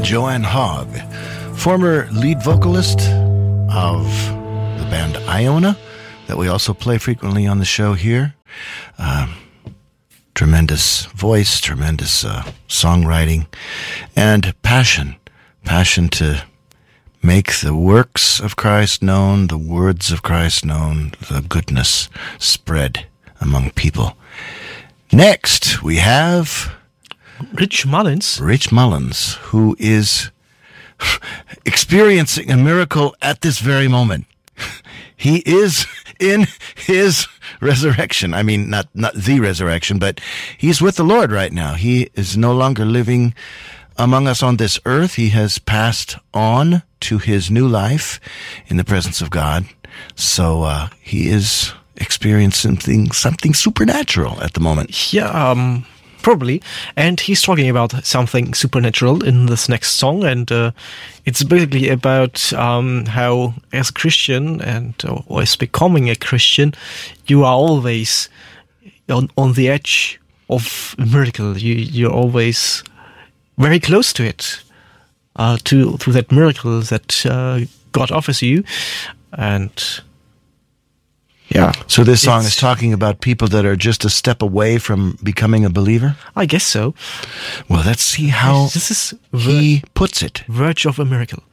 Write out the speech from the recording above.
Joanne Hogg, former lead vocalist of the band Iona, that we also play frequently on the show here. Tremendous voice, tremendous songwriting, and passion to make the works of Christ known, the words of Christ known, the goodness spread among people. Next, we have Rich Mullins. Rich Mullins, who is experiencing a miracle at this very moment. He is in his resurrection. I mean, not the resurrection, but he's with the Lord right now. He is no longer living among us on this earth. He has passed on to his new life in the presence of God. So he is experiencing something supernatural at the moment. Yeah, probably. And he's talking about something supernatural in this next song. And it's basically about how, as a Christian or as becoming a Christian, you are always on the edge of a miracle. You're always very close to it, to that miracle that God offers you. And yeah. So this song is talking about people that are just a step away from becoming a believer? I guess so. Well, let's see how this is he puts it. Verge of a miracle.